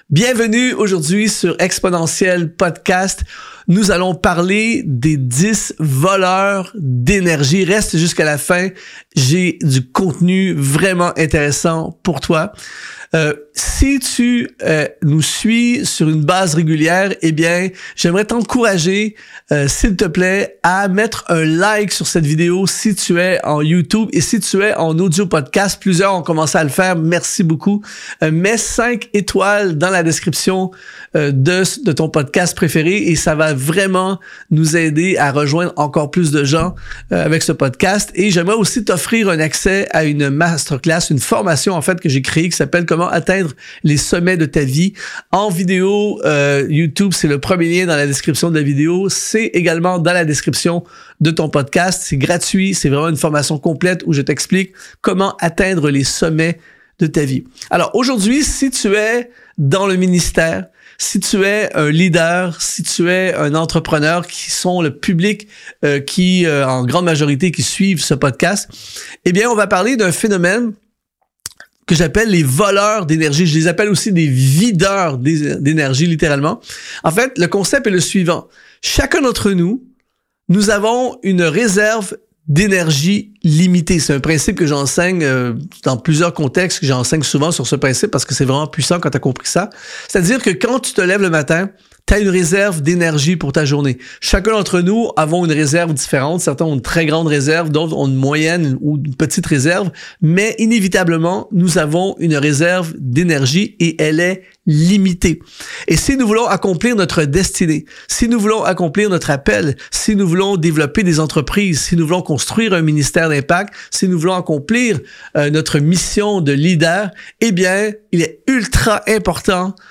Bienvenue aujourd'hui sur Exponentiel Podcast. Nous allons parler des 10 voleurs d'énergie. Reste jusqu'à la fin. J'ai du contenu vraiment intéressant pour toi. Si tu nous suis sur une base régulière, eh bien, j'aimerais t'encourager, s'il te plaît, à mettre un like sur cette vidéo si tu es en YouTube et si tu es en audio podcast. Plusieurs ont commencé à le faire. Merci beaucoup. Mets 5 étoiles dans la description de ton podcast préféré et ça va vraiment nous aider à rejoindre encore plus de gens avec ce podcast. Et j'aimerais aussi t'offrir un accès à une masterclass, une formation en fait que j'ai créée qui s'appelle Comment atteindre les sommets de ta vie. En vidéo, YouTube, c'est le premier lien dans la description de la vidéo. C'est également dans la description de ton podcast. C'est gratuit. C'est vraiment une formation complète où je t'explique comment atteindre les sommets de ta vie. Alors aujourd'hui, si tu es dans le ministère, si tu es un leader, si tu es un entrepreneur qui sont le public qui, en grande majorité, qui suivent ce podcast, eh bien, on va parler d'un phénomène que j'appelle les voleurs d'énergie. Je les appelle aussi des videurs d'énergie, littéralement. En fait, le concept est le suivant. Chacun d'entre nous, nous avons une réserve d'énergie limitée. C'est un principe que j'enseigne dans plusieurs contextes, que j'enseigne souvent sur ce principe parce que c'est vraiment puissant quand tu as compris ça. C'est-à-dire que quand tu te lèves le matin, tu as une réserve d'énergie pour ta journée. Chacun d'entre nous avons une réserve différente. Certains ont une très grande réserve, d'autres ont une moyenne ou une petite réserve, mais inévitablement, nous avons une réserve d'énergie et elle est limitée. Et si nous voulons accomplir notre destinée, si nous voulons accomplir notre appel, si nous voulons développer des entreprises, si nous voulons construire un ministère d'impact, si nous voulons accomplir notre mission de leader, eh bien, il est ultra important